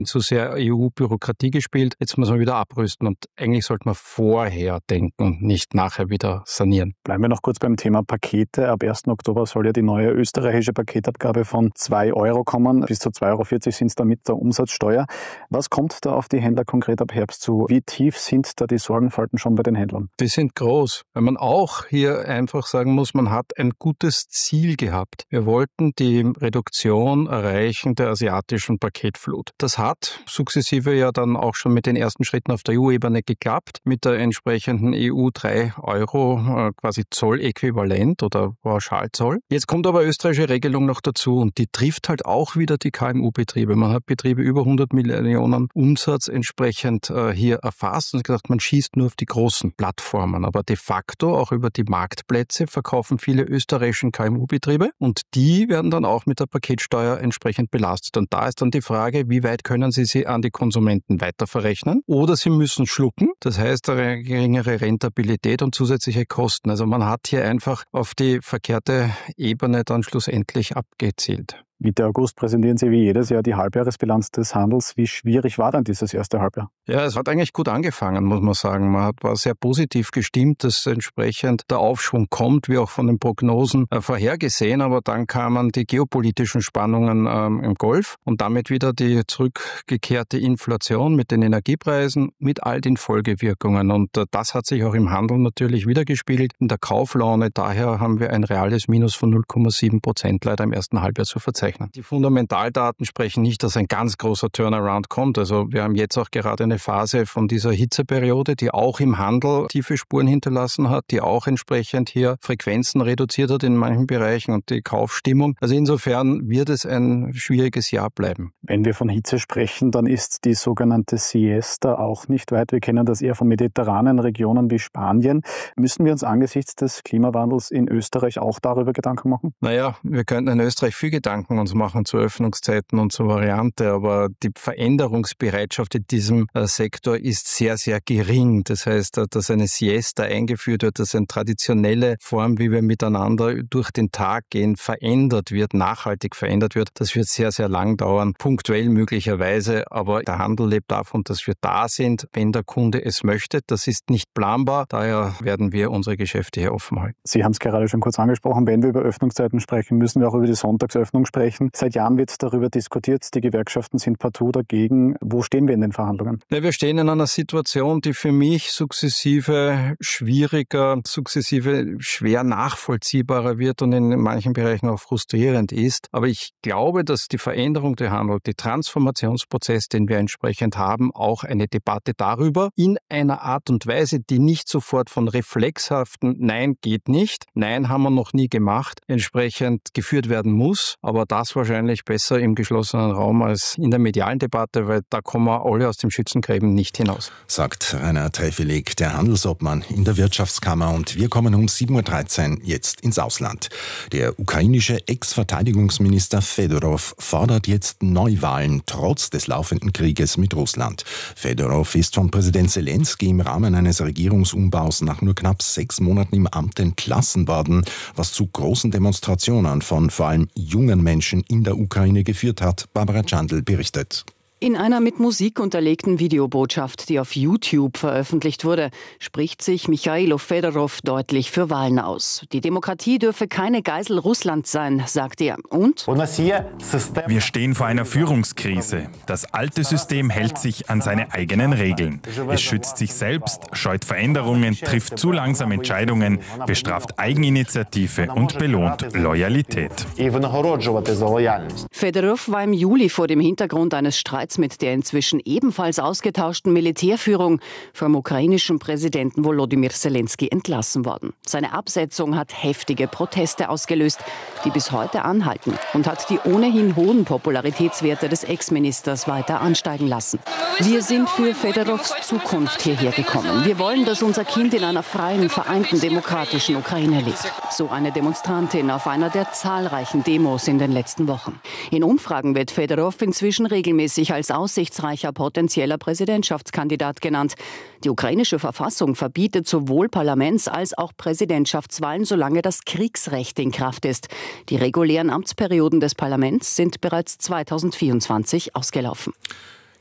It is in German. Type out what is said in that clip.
zu sehr EU-Bürokratie gespielt. Jetzt muss man wieder abrüsten und eigentlich sollte man vorher denken und nicht nachher wieder sanieren. Bleiben wir noch kurz beim Thema Pakete. Ab 1. Oktober soll ja die neue österreichische Paketabgabe von 2 Euro kommen. Bis zu 2,40 Euro sind es da mit der Umsatzsteuer. Was kommt da auf die Händler konkret ab Herbst zu? Wie tief sind da die Sorgenfalten schon bei den Händlern? Die sind groß, weil man auch hier einfach sagen muss, man hat ein gutes Ziel gehabt. Wir wollten die Reduktion erreichen der asiatischen Paketflut. Das hat sukzessive ja dann auch schon mit den ersten Schritten auf der EU-Ebene geklappt, mit der entsprechenden EU 3 Euro quasi Zolläquivalent oder Pauschalzoll. Jetzt kommt aber österreichische Regelung noch dazu und die trifft halt auch wieder die KMU-Betriebe. Man hat Betriebe über 100 Millionen Umsatz entsprechend hier erfasst und gesagt, man schießt nur auf die großen Plattformen. Aber de facto auch über die Marktplätze verkaufen viele österreichische KMU-Betriebe und die werden dann auch mit der Paketsteuer entsprechend belastet. Und da ist dann die Frage, wie weit können sie an die Konsumenten weiterverrechnen oder sie müssen schlucken. Das heißt, eine geringere Rentabilität und zusätzliche Kosten. Also man hat hier einfach auf die verkehrte Ebene dann schlussendlich abgezielt. Mitte August präsentieren Sie wie jedes Jahr die Halbjahresbilanz des Handels. Wie schwierig war dann dieses erste Halbjahr? Ja, es hat eigentlich gut angefangen, muss man sagen. War sehr positiv gestimmt, dass entsprechend der Aufschwung kommt, wie auch von den Prognosen vorhergesehen. Aber dann kamen die geopolitischen Spannungen im Golf und damit wieder die zurückgekehrte Inflation mit den Energiepreisen, mit all den Folgewirkungen. Und das hat sich auch im Handel natürlich wiedergespiegelt. In der Kauflaune, daher haben wir ein reales Minus von 0,7% leider im ersten Halbjahr zu verzeichnen. Die Fundamentaldaten sprechen nicht, dass ein ganz großer Turnaround kommt. Also wir haben jetzt auch gerade eine Phase von dieser Hitzeperiode, die auch im Handel tiefe Spuren hinterlassen hat, die auch entsprechend hier Frequenzen reduziert hat in manchen Bereichen und die Kaufstimmung. Also insofern wird es ein schwieriges Jahr bleiben. Wenn wir von Hitze sprechen, dann ist die sogenannte Siesta auch nicht weit. Wir kennen das eher von mediterranen Regionen wie Spanien. Müssen wir uns angesichts des Klimawandels in Österreich auch darüber Gedanken machen? Naja, wir könnten in Österreich viel Gedanken uns machen zu Öffnungszeiten und zur Variante, aber die Veränderungsbereitschaft in diesem Sektor ist sehr, sehr gering. Das heißt, dass eine Siesta eingeführt wird, dass eine traditionelle Form, wie wir miteinander durch den Tag gehen, verändert wird, nachhaltig verändert wird, das wird sehr, sehr lang dauern, punktuell möglicherweise, aber der Handel lebt davon, dass wir da sind, wenn der Kunde es möchte. Das ist nicht planbar, daher werden wir unsere Geschäfte hier offen halten. Sie haben es gerade schon kurz angesprochen, wenn wir über Öffnungszeiten sprechen, müssen wir auch über die Sonntagsöffnung sprechen. Seit Jahren wird darüber diskutiert, die Gewerkschaften sind partout dagegen. Wo stehen wir in den Verhandlungen? Ja, wir stehen in einer Situation, die für mich sukzessive schwieriger, sukzessive schwer nachvollziehbarer wird und in manchen Bereichen auch frustrierend ist. Aber ich glaube, dass die Veränderung der Handel, der Transformationsprozess, den wir entsprechend haben, auch eine Debatte darüber in einer Art und Weise, die nicht sofort von reflexhaften Nein geht nicht, Nein haben wir noch nie gemacht, entsprechend geführt werden muss. Aber das wahrscheinlich besser im geschlossenen Raum als in der medialen Debatte, weil da kommen wir alle aus dem Schützengräben nicht hinaus. Sagt Rainer Trefelig, der Handelsobmann in der Wirtschaftskammer. Und wir kommen um 7.13 Uhr jetzt ins Ausland. Der ukrainische Ex-Verteidigungsminister Fedorov fordert jetzt Neuwahlen, trotz des laufenden Krieges mit Russland. Fedorov ist von Präsident Zelensky im Rahmen eines Regierungsumbaus nach nur knapp 6 Monaten im Amt entlassen worden, was zu großen Demonstrationen von vor allem jungen Menschen in der Ukraine geführt hat. Barbara Chandl berichtet. In einer mit Musik unterlegten Videobotschaft, die auf YouTube veröffentlicht wurde, spricht sich Michailo Fedorov deutlich für Wahlen aus. Die Demokratie dürfe keine Geisel Russlands sein, sagt er. Und? Wir stehen vor einer Führungskrise. Das alte System hält sich an seine eigenen Regeln. Es schützt sich selbst, scheut Veränderungen, trifft zu langsam Entscheidungen, bestraft Eigeninitiative und belohnt Loyalität. Fedorov war im Juli vor dem Hintergrund eines Streits mit der inzwischen ebenfalls ausgetauschten Militärführung vom ukrainischen Präsidenten Volodymyr Zelensky entlassen worden. Seine Absetzung hat heftige Proteste ausgelöst, die bis heute anhalten und hat die ohnehin hohen Popularitätswerte des Ex-Ministers weiter ansteigen lassen. Wir sind für Fedorovs Zukunft hierher gekommen. Wir wollen, dass unser Kind in einer freien, vereinten, demokratischen Ukraine lebt. So eine Demonstrantin auf einer der zahlreichen Demos in den letzten Wochen. In Umfragen wird Fedorov inzwischen regelmäßig als aussichtsreicher potenzieller Präsidentschaftskandidat genannt. Die ukrainische Verfassung verbietet sowohl Parlaments- als auch Präsidentschaftswahlen, solange das Kriegsrecht in Kraft ist. Die regulären Amtsperioden des Parlaments sind bereits 2024 ausgelaufen.